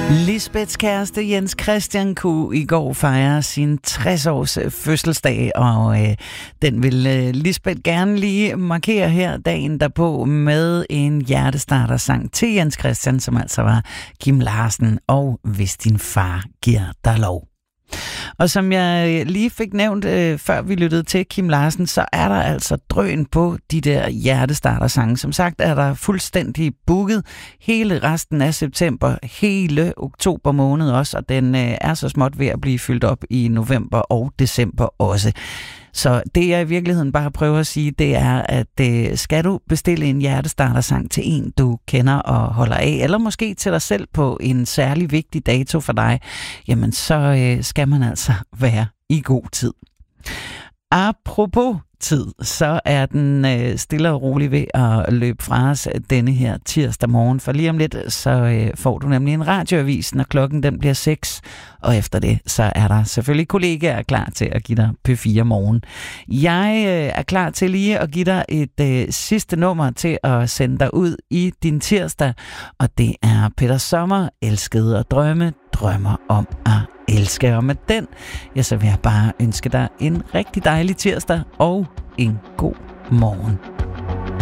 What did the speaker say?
Lisbeths kæreste Jens Christian kunne i går fejre sin 60-års fødselsdag, og den vil Lisbeth gerne lige markere her dagen derpå med en hjertestartersang til Jens Christian, som altså var Kim Larsen og Hvis din far giver dig lov. Og som jeg lige fik nævnt, før vi lyttede til Kim Larsen, så er der altså drøn på de der hjertestartersange. Som sagt er der fuldstændig booket hele resten af september, hele oktober måned også, og den er så småt ved at blive fyldt op i november og december også. Så det jeg i virkeligheden bare prøver at sige, det er, at skal du bestille en hjertestartersang til en, du kender og holder af, eller måske til dig selv på en særlig vigtig dato for dig, jamen så skal man altså være i god tid. Apropos tid, så er den stille og rolig ved at løbe fra os denne her tirsdag morgen. For lige om lidt, så får du nemlig en radioavis, når klokken den bliver 6. Og efter det, så er der selvfølgelig kollegaer klar til at give dig P4 morgen. Jeg er klar til lige at give dig et sidste nummer til at sende dig ud i din tirsdag. Og det er Peter Sommer, Elskede og drømme, drømmer om at elske. Og med den, ja, så vil jeg bare ønske dig en rigtig dejlig tirsdag og en god morgen.